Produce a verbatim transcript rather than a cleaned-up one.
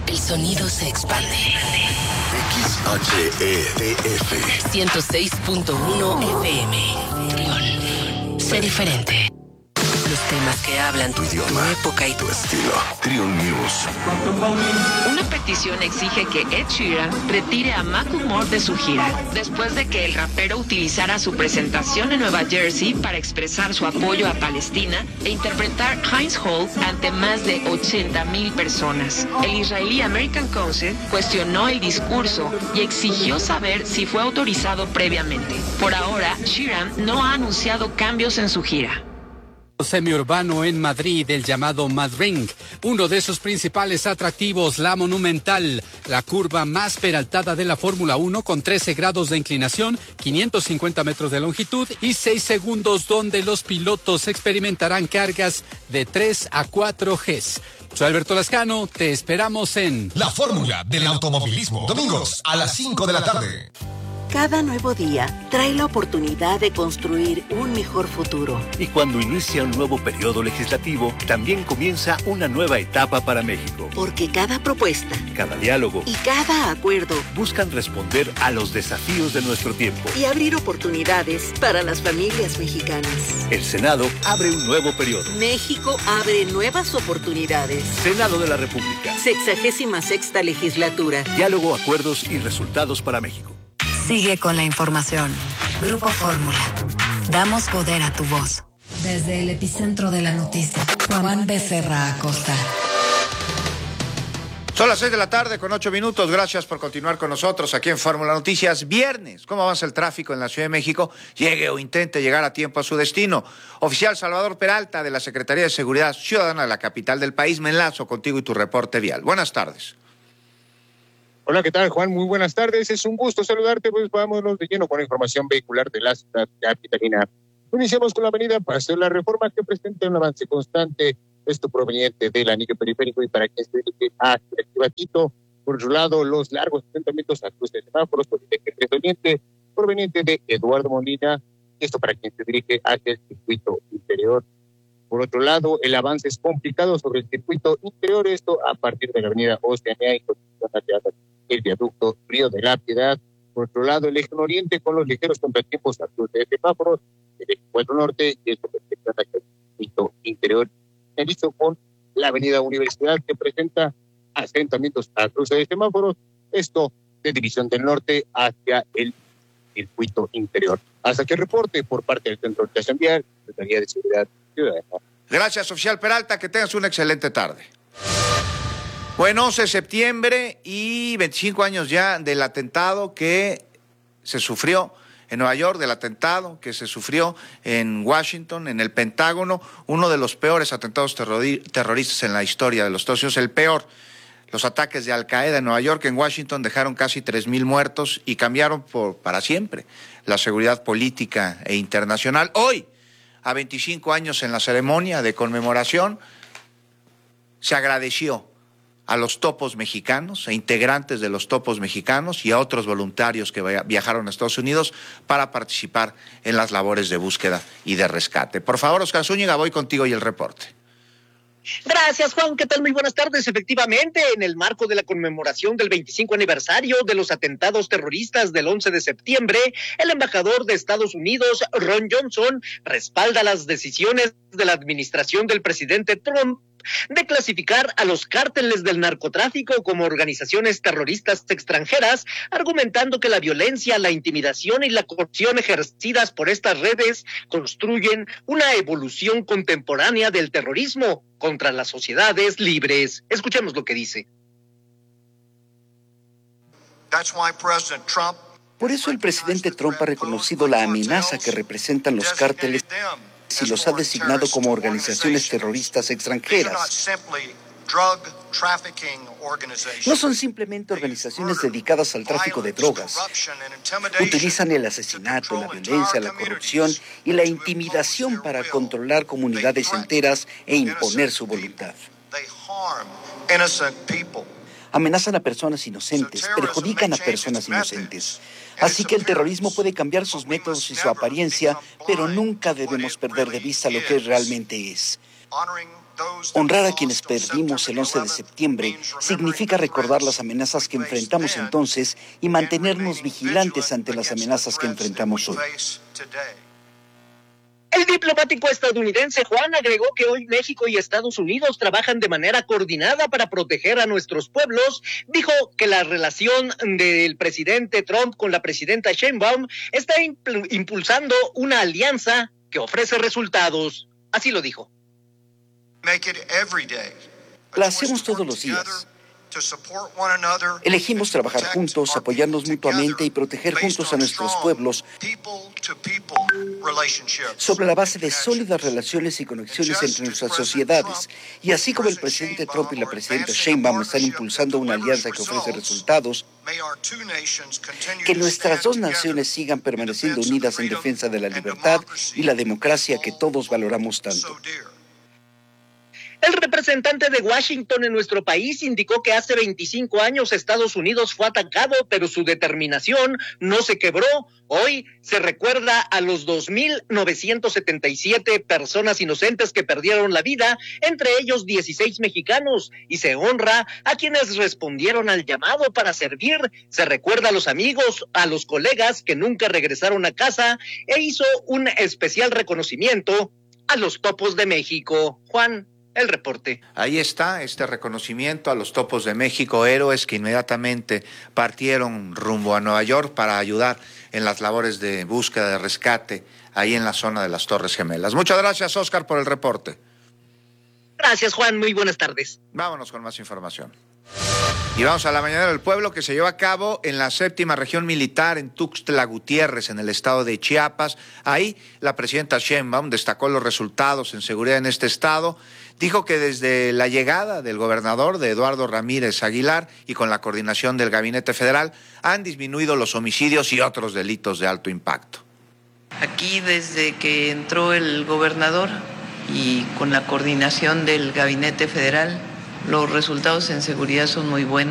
El sonido se expande. X H E T F ciento seis punto uno F M. Trión. Sé diferente. Los temas que hablan tu idioma, tu época y tu estilo. Trión News. Una petición exige que Ed Sheeran retire a Macklemore de su gira, después de que el rapero utilizara su presentación en Nueva Jersey para expresar su apoyo a Palestina e interpretar Heinz Hall ante más de ochenta mil personas. El israelí American Council cuestionó el discurso y exigió saber si fue autorizado previamente. Por ahora, Sheeran no ha anunciado cambios en su gira. Semiurbano en Madrid, el llamado Madring. Uno de sus principales atractivos, la Monumental, la curva más peraltada de la Fórmula uno con trece grados de inclinación, quinientos cincuenta metros de longitud y seis segundos donde los pilotos experimentarán cargas de tres a cuatro Gs. Soy Alberto Lascano, te esperamos en La Fórmula del Automovilismo, domingos a las cinco de la tarde. Cada nuevo día trae la oportunidad de construir un mejor futuro. Y cuando inicia un nuevo periodo legislativo, también comienza una nueva etapa para México. Porque cada propuesta, cada diálogo y cada acuerdo buscan responder a los desafíos de nuestro tiempo y abrir oportunidades para las familias mexicanas. El Senado abre un nuevo periodo. México abre nuevas oportunidades. Senado de la República. Sexagésima sexta legislatura. Diálogo, acuerdos y resultados para México. Sigue con la información. Grupo Fórmula. Damos poder a tu voz. Desde el epicentro de la noticia, Juan Becerra Acosta. Son las seis de la tarde con ocho minutos. Gracias por continuar con nosotros aquí en Fórmula Noticias. Viernes. ¿Cómo avanza el tráfico en la Ciudad de México? Llegue o intente llegar a tiempo a su destino. Oficial Salvador Peralta de la Secretaría de Seguridad Ciudadana de la capital del país. Me enlazo contigo y tu reporte vial. Buenas tardes. Hola, ¿qué tal, Juan? Muy buenas tardes. Es un gusto saludarte, pues vámonos de lleno con la información vehicular de la ciudad capitalina. Iniciamos con la avenida Paseo de la Reforma, que presenta un avance constante, esto proveniente del anillo periférico y para quien se dirige hacia Chivatito. Por otro lado, los largos asentamientos a cruce de semáforos por el eje oriente, proveniente de Eduardo Molina, esto para quien se dirige hacia el circuito interior. Por otro lado, el avance es complicado sobre el circuito interior, esto a partir de la avenida Oceanía y hacia el viaducto Río de la Piedad. Por otro lado, el eje oriente con los ligeros contratiempos a cruce de semáforos, el eje cuatro norte y esto hacia el circuito interior. Finalizo con la avenida Universidad, que presenta asentamientos a cruce de semáforos, esto de División del Norte hacia el circuito interior. Hasta aquí el reporte por parte del Centro de Orientación Vial, Secretaría de Seguridad Ciudadana. Gracias, oficial Peralta, que tengas una excelente tarde. Bueno, once de septiembre y veinticinco años ya del atentado que se sufrió en Nueva York, del atentado que se sufrió en Washington, en el Pentágono, uno de los peores atentados terrori- terroristas en la historia de los Estados Unidos, el peor. Los ataques de Al Qaeda en Nueva York, en Washington, dejaron casi tres mil muertos y cambiaron por, para siempre la seguridad política e internacional. Hoy, a veinticinco años en la ceremonia de conmemoración, se agradeció a los topos mexicanos, a integrantes de los topos mexicanos y a otros voluntarios que viajaron a Estados Unidos para participar en las labores de búsqueda y de rescate. Por favor, Oscar Zúñiga, voy contigo y el reporte. Gracias, Juan. ¿Qué tal? Muy buenas tardes. Efectivamente, en el marco de la conmemoración del veinticinco aniversario de los atentados terroristas del once de septiembre, el embajador de Estados Unidos, Ron Johnson, respalda las decisiones de la administración del presidente Trump de clasificar a los cárteles del narcotráfico como organizaciones terroristas extranjeras, argumentando que la violencia, la intimidación y la corrupción ejercidas por estas redes construyen una evolución contemporánea del terrorismo contra las sociedades libres. Escuchemos lo que dice. Por eso el presidente Trump ha reconocido la amenaza que representan los cárteles y los ha designado como organizaciones terroristas extranjeras. No son simplemente organizaciones dedicadas al tráfico de drogas. Utilizan el asesinato, la violencia, la corrupción y la intimidación para controlar comunidades enteras e imponer su voluntad. Amenazan a personas inocentes, perjudican a personas inocentes. Así que el terrorismo puede cambiar sus métodos y su apariencia, pero nunca debemos perder de vista lo que realmente es. Honrar a quienes perdimos el once de septiembre significa recordar las amenazas que enfrentamos entonces y mantenernos vigilantes ante las amenazas que enfrentamos hoy. El diplomático estadounidense Juan agregó que hoy México y Estados Unidos trabajan de manera coordinada para proteger a nuestros pueblos. Dijo que la relación del presidente Trump con la presidenta Sheinbaum está impulsando una alianza que ofrece resultados. Así lo dijo. La hacemos todos los días. Elegimos trabajar juntos, apoyarnos mutuamente y proteger juntos a nuestros pueblos sobre la base de sólidas relaciones y conexiones entre nuestras sociedades. Y así como el presidente Trump y la presidenta Sheinbaum están impulsando una alianza que ofrece resultados, que nuestras dos naciones sigan permaneciendo unidas en defensa de la libertad y la democracia que todos valoramos tanto. El representante de Washington en nuestro país indicó que hace veinticinco años Estados Unidos fue atacado, pero su determinación no se quebró. Hoy se recuerda a los dos mil novecientos setenta y siete personas inocentes que perdieron la vida, entre ellos dieciséis mexicanos, y se honra a quienes respondieron al llamado para servir. Se recuerda a los amigos, a los colegas que nunca regresaron a casa e hizo un especial reconocimiento a los topos de México. Juan, el reporte. Ahí está este reconocimiento a los topos de México, héroes que inmediatamente partieron rumbo a Nueva York para ayudar en las labores de búsqueda, de rescate, ahí en la zona de las Torres Gemelas. Muchas gracias, Oscar, por el reporte. Gracias, Juan. Muy buenas tardes. Vámonos con más información. Y vamos a la mañana del pueblo que se lleva a cabo en la séptima región militar en Tuxtla Gutiérrez, en el estado de Chiapas. Ahí la presidenta Sheinbaum destacó los resultados en seguridad en este estado. Dijo que desde la llegada del gobernador, de Eduardo Ramírez Aguilar, y con la coordinación del Gabinete Federal, han disminuido los homicidios y otros delitos de alto impacto. Aquí desde que entró el gobernador y con la coordinación del Gabinete Federal, los resultados en seguridad son muy buenos.